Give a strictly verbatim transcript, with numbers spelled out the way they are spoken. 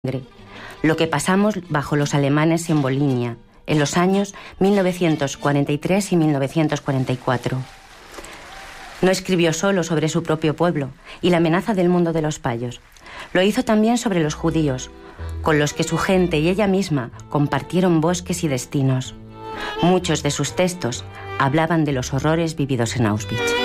lo que pasamos bajo los alemanes en Volinia, en los años mil novecientos cuarenta y tres y mil novecientos cuarenta y cuatro. No escribió solo sobre su propio pueblo y la amenaza del mundo de los payos. Lo hizo también sobre los judíos, con los que su gente y ella misma compartieron bosques y destinos. Muchos de sus textos hablaban de los horrores vividos en Auschwitz.